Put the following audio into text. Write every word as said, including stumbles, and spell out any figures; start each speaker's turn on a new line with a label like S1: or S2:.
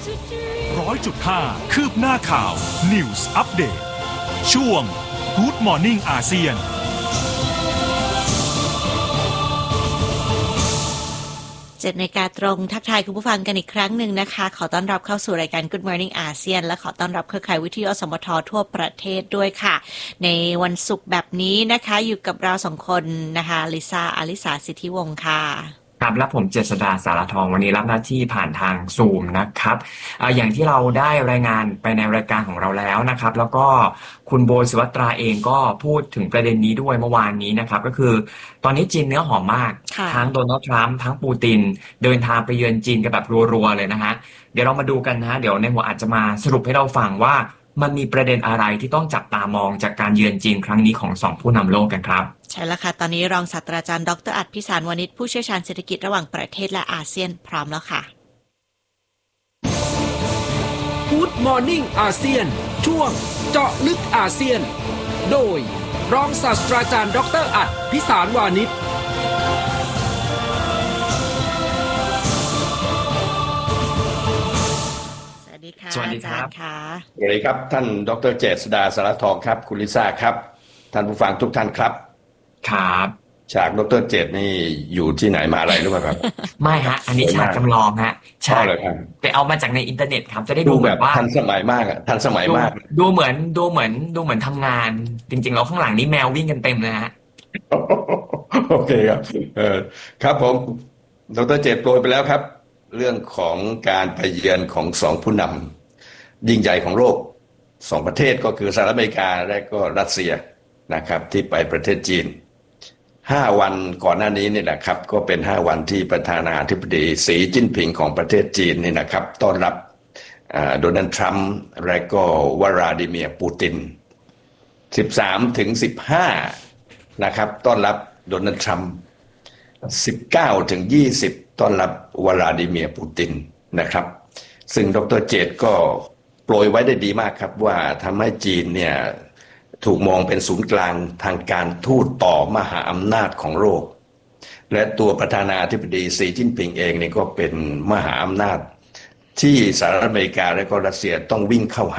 S1: ร้อยจุดห้าคืบหน้าข่าว News Update ช่วง Good Morning อาเซียน
S2: เจ็ดนาฬิกาตรงทักทายคุณผู้ฟังกันอีกครั้งหนึ่งนะคะขอต้อนรับเข้าสู่รายการ Good Morning อาเซียนและขอต้อนรับเครือข่ายวิทยุอสมททั่วประเทศด้วยค่ะในวันศุกร์แบบนี้นะคะอยู่กับเราสองคนนะคะลิซ่าอลิสาสิทธิวงศ์ค่ะ
S3: ครับและผมเจษฎาสารทองวันนี้รับหน้าที่ผ่านทางซูมนะครับอ่าอย่างที่เราได้รายงานไปในรายการของเราแล้วนะครับแล้วก็คุณโบศิวัตราเองก็พูดถึงประเด็นนี้ด้วยเมื่อวานนี้นะครับก็คือตอนนี้จีนเนื้อหอมมากทั้งโดนัลด์ทรัมป์ทั้งปูตินเดินทางไปเยือนจีนกันแบบรัวๆเลยนะฮะเดี๋ยวเรามาดูกันนะฮะเดี๋ยวในหัวอาจจะมาสรุปให้เราฟังว่ามันมีประเด็นอะไรที่ต้องจับตามองจากการเยือนจีนครั้งนี้ของสองผู้นำโลกกันครับ
S2: ใช่แล้วค่ะตอนนี้รองศาสตราจารย์ดร.อัฏฐพิสารวณิชผู้เชี่ยวชาญเศรษฐกิจระหว่างประเทศและอาเซียนพร้อมแล้วค่ะ
S4: Good Morning อาเซียนช่วงเจาะลึกอาเซียนโดยรองศาสตราจารย์ดร.อัฏฐพิสารวณิช
S2: สวัสดีครับ
S5: สวัสดีครับท่านดร.เจษฎาสารทองครับคุณลิซ่าครับท่านผู้ฟังทุกท่านครับ
S3: ครับ
S5: ฉากดร.เจษนี่อยู่ที่ไหนมาอะไรหรือเปล่าครับ
S3: ไม่ฮะอันนี้ฉากจำลองฮะ
S5: ฉาก
S3: ไปเอามาจากในอินเทอร์เน็ตครับจะได้ดู
S5: แบบว่าทันสมัยมากอ่ะทันสมัยมาก
S3: ดูเหมือนดูเหมือนดูเหมือนทำงานจริงๆแล้วข้างหลังนี้แมววิ่งกันเต็มเลยฮะ
S5: โอเคครับเออครับผมดร.เจษโปรยไปแล้วครับเรื่องของการไปเยือนของสองผู้นำยิ่งใหญ่ของโลกสองประเทศก็คือสหรัฐอเมริกาและก็รัสเซียนะครับที่ไปประเทศจีนห้าวันก่อนหน้านี้นี่แหละครับก็เป็นห้าวันที่ประธานาธิบดีสีจิ้นผิงของประเทศจีนนี่นะครับต้อนรับโดนัลด์ทรัมป์และก็วลาดิเมียร์ปูตินสิบสามถึงสิบห้านะครับต้อนรับโดนัลด์ทรัมป์สิบเก้าถึงยี่สิบต้อนรับวลาดิเมียร์ปูตินนะครับซึ่งดร.เจษก็โปรยไว้ได้ดีมากครับว่าทำให้จีนเนี่ยถูกมองเป็นศูนย์กลางทางการทูตต่อมหาอำนาจของโลกและตัวประธานาธิบดีสีจิ้นผิงเองนี่ก็เป็นมหาอำนาจที่สหรัฐอเมริกาและก็รัสเซียต้องวิ่งเข้าหา